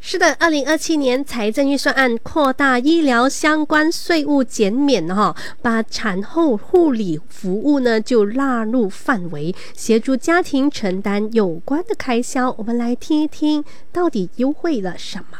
是的，2027年财政预算案扩大医疗相关税务减免把产后护理服务呢就纳入范围，协助家庭承担有关的开销。我们来听一听，到底优惠了什么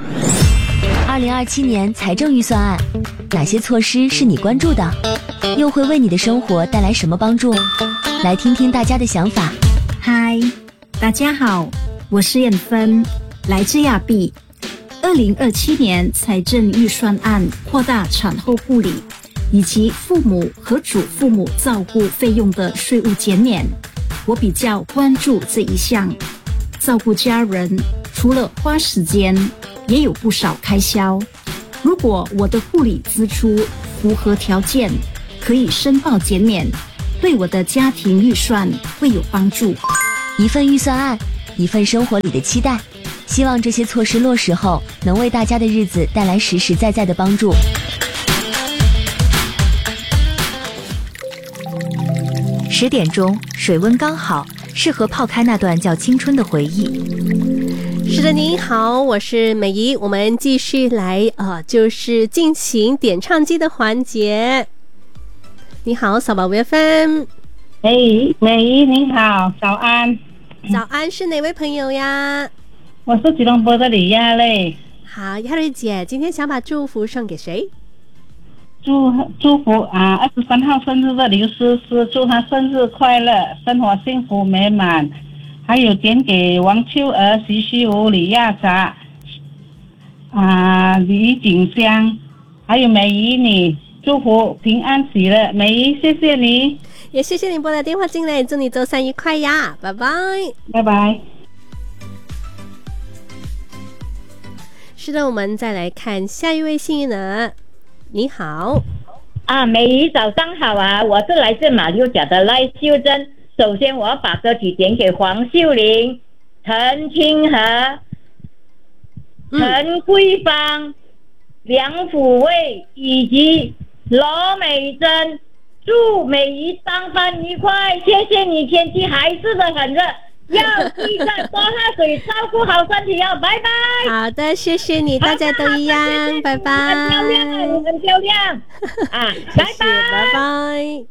？2027年财政预算案，哪些措施是你关注的？又会为你的生活带来什么帮助？来听听大家的想法。 嗨，大家好，我是燕芬，来自亚庇。2027年财政预算案扩大产后护理以及父母和祖父母照顾费用的税务减免，我比较关注这一项。照顾家人除了花时间，也有不少开销。如果我的护理支出符合条件，可以申报减免，对我的家庭预算会有帮助。 一份预算案，一份生活里的期待，希望这些措施落实后，能为大家的日子带来实实在在的帮助。10点钟，水温刚好，适合泡开那段叫青春的回忆。 是的，您好，我是美仪，我们继续来就是进行点唱机的环节。你好，扫把FM。 美仪您好，早安。 早安，是哪位朋友呀？ 我是吉隆坡的李亚蕾。 好，亚蕾姐，今天想把祝福送给谁？ 祝福23号生日的刘诗诗，祝她生日快乐，生活幸福美满。还有点给王秋儿、徐虚无、李亚杂、李景香，还有美仪你，祝福平安喜乐。美仪，谢谢你， 也谢谢你拨打电话进来，祝你周三愉快呀，拜拜， 拜拜。 是的，我们再来看下一位幸运儿。你好， 美仪早上好啊，我是来自马六甲的赖秀珍。首先我要把歌曲点给黄秀玲、陈清和、陈桂芳、梁抚卫以及罗美珍，祝美仪上班愉快，谢谢你，天气还是的很热，要记得多喝水，照顾好身体哦，拜拜。 好的，谢谢你，大家都一样，拜拜。 很漂亮啊，你很漂亮拜拜， 拜拜。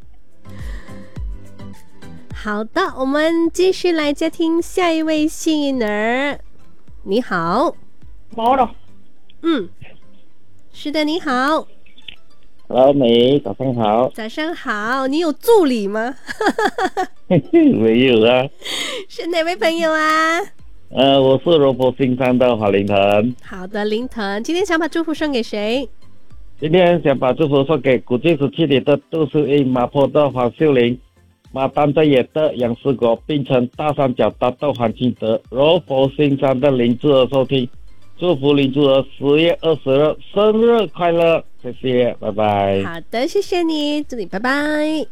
好的，我们继续来接听下一位幸运儿。你好，是的，你好。 Hello， 美，早上好。 早上好，你有助理吗？ 没有啊。 是哪位朋友啊？ 我是罗佛新山的黄林腾。 好的，林腾，今天想把祝福送给谁？ 今天想把祝福送给古晋17里的杜淑英、麻坡的黄秀玲、马丹在野的杨世国，并称大三角大豆黄金德，罗佛新山的林志儿收听，祝福林志儿10月20日生日快乐，谢谢，拜拜。 好的，谢谢你，祝你拜拜。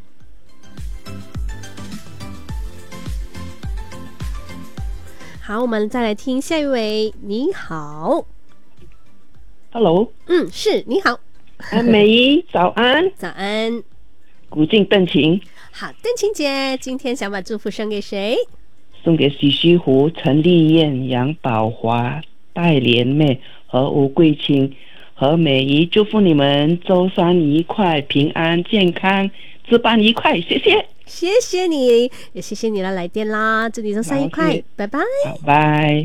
好，我们再来听下一位。你好 ，Hello， 是你好， 美仪早安， 早安， 古晋邓晴。 好，邓晴姐，今天想把祝福送给谁？ 送给许虚湖、陈丽燕、杨宝华、戴莲妹和吴桂清和美仪，祝福你们周三愉快、平安、健康，值班愉快，谢谢。 谢谢你，也谢谢你的来电啦，祝你周三愉快，拜拜。 拜拜。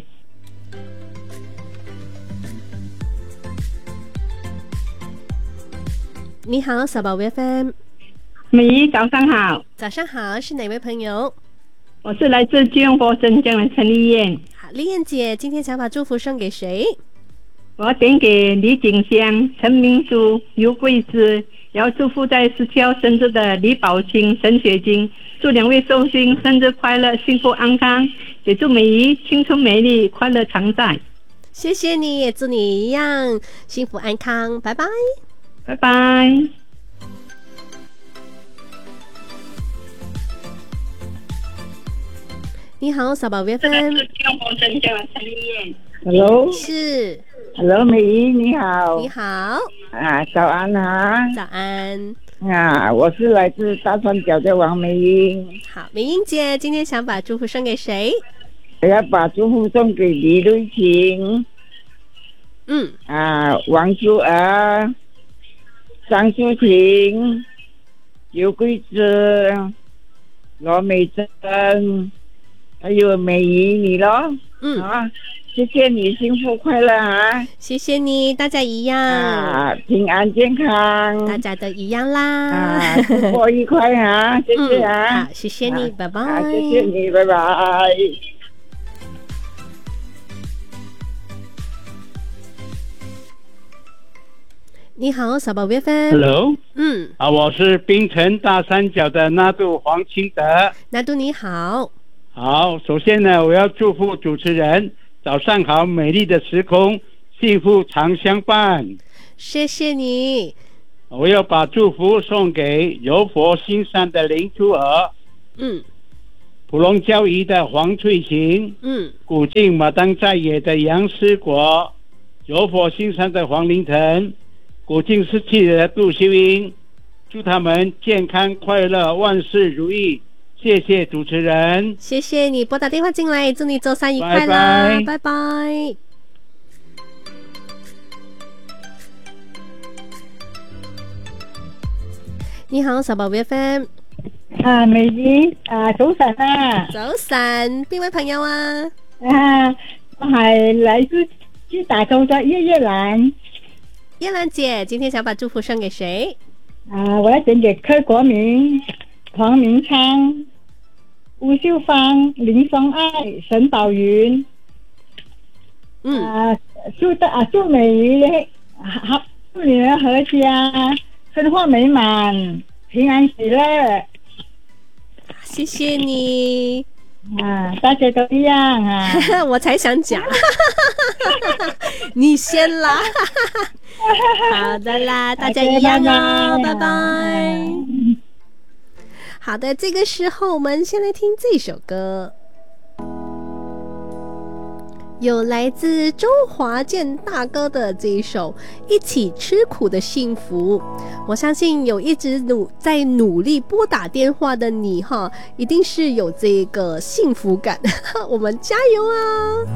你好，小宝 FM。 美仪早上好。 早上好，是哪位朋友？ 我是来自吉隆坡镇江的陈丽燕。 好，丽燕姐，今天想把祝福送给谁？ 我要点给李景香、陈明珠、刘桂枝，要祝福在17号生日的李宝清、陈雪晶，祝两位寿星生日快乐、幸福安康，也祝美仪青春美丽、快乐常在。 谢谢你，也祝你一样幸福安康，拜拜。 拜拜。 你好，小宝 FM。 Hello， 是 Hello， 美仪你好。 你好。 早安啊。 早安。 我是来自大三角的王美英。 好，美英姐，今天想把祝福送给谁？ 我要把祝福送给李瑞琴，王珠儿、张淑婷、刘桂芝、罗美珍，还有美仪你咯。谢谢你，幸福快乐啊！ 谢谢你，大家一样平安健康， 大家都一样啦。 生活愉快啊！谢谢啊！ 好，谢谢你，拜拜。 谢谢你，拜拜。 你好，小宝贝粉。 Hello。我是槟城大三角的纳杜黄清德。 纳杜你好。 好，首先呢，我要祝福主持人早上好，美丽的时空，幸福常相伴。 谢谢你。 我要把祝福送给柔佛新山的林珠儿，普隆交谊的黄翠琴，古晋马当在野的杨思国，柔佛新山的黄林腾，古晋17的杜秀英，祝他们健康快乐，万事如意。谢谢主持人， 谢谢你拨打电话进来，祝你周三愉快啦，拜拜。你好，小寶貝 FM。 美儀早晨啊！ 早晨，邊位朋友啊？ 我係來自打工的葉蘭。 葉蘭姐，今天想把祝福送給誰？ 我要點給柯國明、黃明昌、吳秀芳、林松愛、沈寶雲。祝美儀祝女兒合家生活美滿，平安喜樂。 謝謝你大家都一樣啊。 我才想講你先啦。好的啦，大家一樣哦，拜拜。好的，這個時候我們先來聽這首歌，有來自周華健大哥的這一首《一起吃苦的幸福》。我相信有一直在努力撥打電話的你哈，一定是有這個幸福感。我們加油啊！